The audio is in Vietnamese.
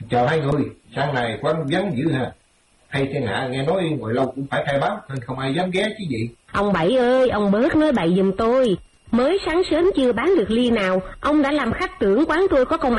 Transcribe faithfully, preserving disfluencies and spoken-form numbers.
Chào hai người, sáng này quán vắng dữ ha. Hay thiên hạ nghe nói ngồi lâu cũng phải khai báo nên không ai dám ghé chứ gì. Ông Bảy ơi, ông bớt nói bậy giùm tôi. Mới sáng sớm chưa bán được ly nào, ông đã làm khách tưởng quán tôi có công